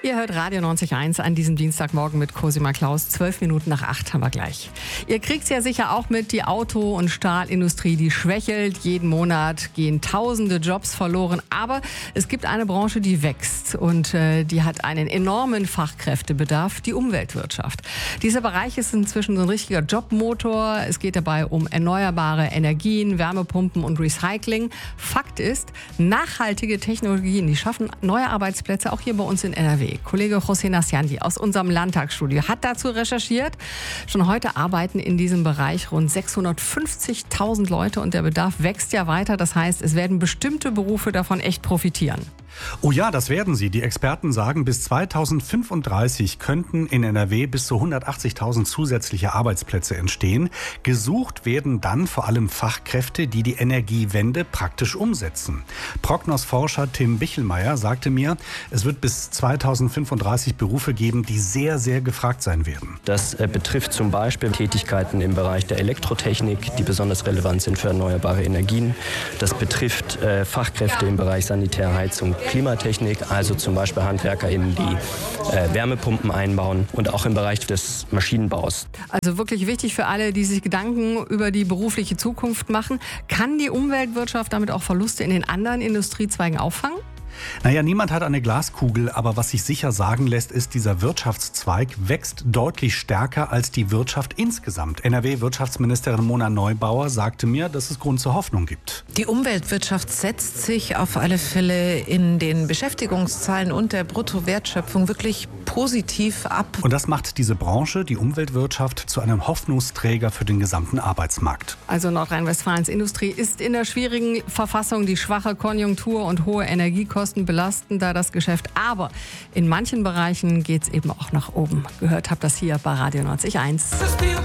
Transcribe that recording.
Ihr hört Radio 90.1 an diesem Dienstagmorgen mit Cosima Klaus. 12 Minuten nach 8 haben wir gleich. Ihr kriegt es ja sicher auch mit, die Auto- und Stahlindustrie, die schwächelt. Jeden Monat gehen tausende Jobs verloren. Aber es gibt eine Branche, die wächst und die hat einen enormen Fachkräftebedarf, die Umweltwirtschaft. Dieser Bereich ist inzwischen so ein richtiger Jobmotor. Es geht dabei um erneuerbare Energien, Wärmepumpen und Recycling. Fakt ist, nachhaltige Technologien, die schaffen neue Arbeitsplätze, auch hier bei uns in NRW. Kollege José Nasciandi aus unserem Landtagsstudio hat dazu recherchiert. Schon heute arbeiten in diesem Bereich rund 650.000 Leute und der Bedarf wächst ja weiter. Das heißt, es werden bestimmte Berufe davon echt profitieren. Oh ja, das werden sie. Die Experten sagen, bis 2035 könnten in NRW bis zu 180.000 zusätzliche Arbeitsplätze entstehen. Gesucht werden dann vor allem Fachkräfte, die die Energiewende praktisch umsetzen. Prognosforscher Tim Bichelmeier sagte mir, es wird bis 2035 Berufe geben, die sehr, sehr gefragt sein werden. Das betrifft zum Beispiel Tätigkeiten im Bereich der Elektrotechnik, die besonders relevant sind für erneuerbare Energien. Das betrifft Fachkräfte im Bereich Sanitärheizung, Klimatechnik, also zum Beispiel HandwerkerInnen, die Wärmepumpen einbauen und auch im Bereich des Maschinenbaus. Also wirklich wichtig für alle, die sich Gedanken über die berufliche Zukunft machen. Kann die Umweltwirtschaft damit auch Verluste in den anderen Industriezweigen auffangen? Naja, niemand hat eine Glaskugel, aber was sich sicher sagen lässt, ist, dieser Wirtschaftszweig wächst deutlich stärker als die Wirtschaft insgesamt. NRW-Wirtschaftsministerin Mona Neubauer sagte mir, dass es Grund zur Hoffnung gibt. Die Umweltwirtschaft setzt sich auf alle Fälle in den Beschäftigungszahlen und der Bruttowertschöpfung wirklich positiv ab. Und das macht diese Branche, die Umweltwirtschaft, zu einem Hoffnungsträger für den gesamten Arbeitsmarkt. Also Nordrhein-Westfalens Industrie ist in der schwierigen Verfassung. Die schwache Konjunktur und hohe Energiekosten belasten da das Geschäft. Aber in manchen Bereichen geht es eben auch nach oben. Gehört habt das hier bei Radio 90.1.